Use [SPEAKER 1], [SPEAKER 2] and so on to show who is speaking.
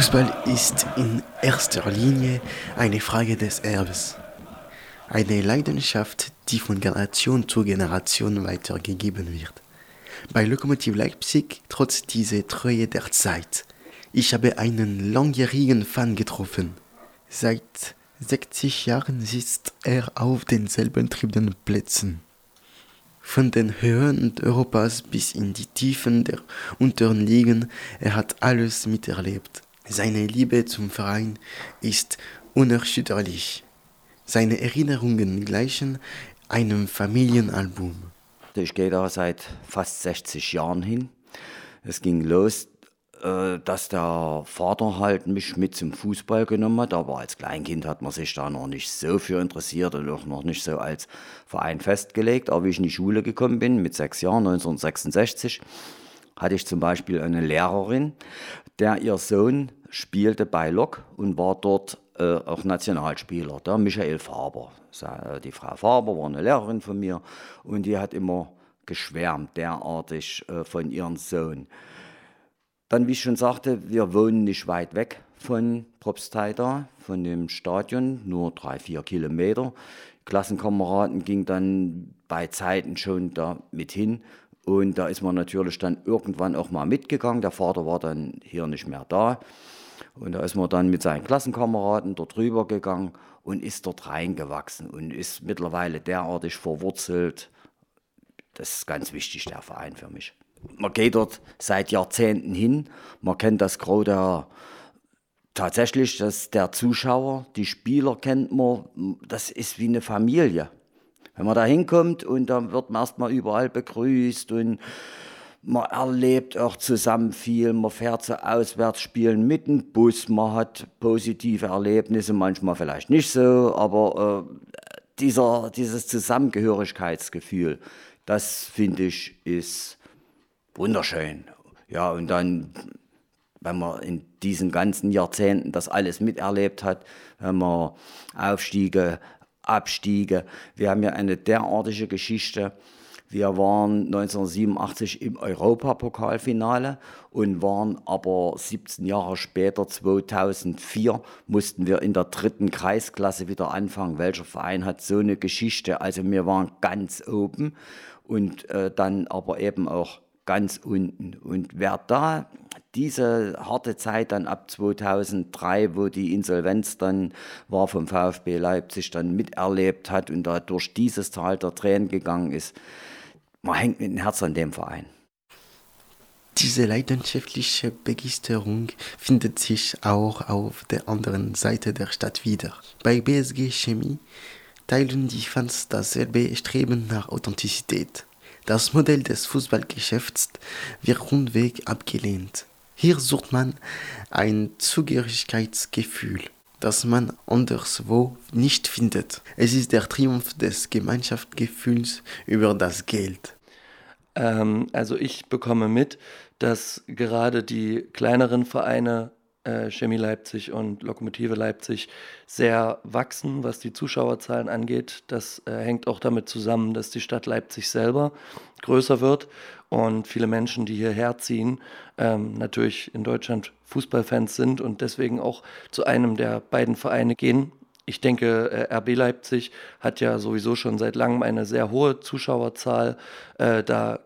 [SPEAKER 1] Fußball ist in erster Linie eine Frage des Erbes. Eine Leidenschaft, die von Generation zu Generation weitergegeben wird. Bei Lokomotiv Leipzig trotz dieser Treue der Zeit. Ich habe einen langjährigen Fan getroffen. Seit 60 Jahren sitzt er auf denselben Tribünenplätzen. Von den Höhen Europas bis in die Tiefen der unteren Ligen, er hat alles miterlebt. Seine Liebe zum Verein ist unerschütterlich. Seine Erinnerungen gleichen einem Familienalbum.
[SPEAKER 2] Ich gehe da seit fast 60 Jahren hin. Es ging los, dass der Vater halt mich mit zum Fußball genommen hat, aber als Kleinkind hat man sich da noch nicht so für interessiert und auch noch nicht so als Verein festgelegt. Aber wie ich in die Schule gekommen bin, mit 6 Jahren, 1966, hatte ich zum Beispiel eine Lehrerin, der ihr Sohn spielte bei Lok und war dort auch Nationalspieler, der Michael Faber. Die Frau Faber war eine Lehrerin von mir und die hat immer geschwärmt, derartig von ihrem Sohn. Dann, wie ich schon sagte, wir wohnen nicht weit weg von Probstheida, von dem Stadion, nur 3-4 Kilometer. Klassenkameraden gingen dann bei Zeiten schon da mit hin. Und da ist man natürlich dann irgendwann auch mal mitgegangen. Der Vater war dann hier nicht mehr da. Und da ist man dann mit seinen Klassenkameraden dort rüber gegangen und ist dort reingewachsen und ist mittlerweile derartig verwurzelt. Das ist ganz wichtig, der Verein für mich. Man geht dort seit Jahrzehnten hin. Man kennt das Gros tatsächlich, dass der Zuschauer, die Spieler kennt man. Das ist wie eine Familie. Wenn man da hinkommt und dann wird man erstmal überall begrüßt und man erlebt auch zusammen viel, man fährt zu Auswärtsspielen mit dem Bus, man hat positive Erlebnisse, manchmal vielleicht nicht so, aber dieses Zusammengehörigkeitsgefühl, das finde ich ist wunderschön. Ja, und dann, wenn man in diesen ganzen Jahrzehnten das alles miterlebt hat, wenn man Aufstiege, Abstiege. Wir haben ja eine derartige Geschichte. Wir waren 1987 im Europapokalfinale und waren aber 17 Jahre später, 2004, mussten wir in der 3. Kreisklasse wieder anfangen. Welcher Verein hat so eine Geschichte? Also wir waren ganz oben und dann aber eben auch ganz unten. Und wer da diese harte Zeit dann ab 2003, wo die Insolvenz dann war vom VfB Leipzig, dann miterlebt hat und da durch dieses Tal der Tränen gegangen ist, man hängt mit dem Herz an dem Verein.
[SPEAKER 1] Diese leidenschaftliche Begeisterung findet sich auch auf der anderen Seite der Stadt wieder. Bei BSG Chemie teilen die Fans dasselbe Streben nach Authentizität. Das Modell des Fußballgeschäfts wird rundweg abgelehnt. Hier sucht man ein Zugehörigkeitsgefühl, das man anderswo nicht findet. Es ist der Triumph des Gemeinschaftsgefühls über das Geld.
[SPEAKER 3] Also ich bekomme mit, dass gerade die kleineren Vereine Chemie Leipzig und Lokomotive Leipzig sehr wachsen, was die Zuschauerzahlen angeht. Das hängt auch damit zusammen, dass die Stadt Leipzig selber größer wird und viele Menschen, die hierher ziehen, natürlich in Deutschland Fußballfans sind und deswegen auch zu einem der beiden Vereine gehen. Ich denke, RB Leipzig hat ja sowieso schon seit langem eine sehr hohe Zuschauerzahl. Da